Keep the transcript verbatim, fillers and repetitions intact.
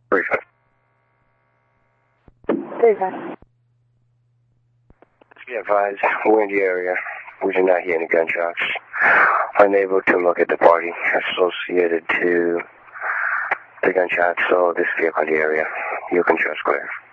thirty-five. thirty-five. Be advised, we're in the area. We do not hear any gunshots. Unable to locate the party associated to the gunshots or this vehicle in the area. You can trust clear.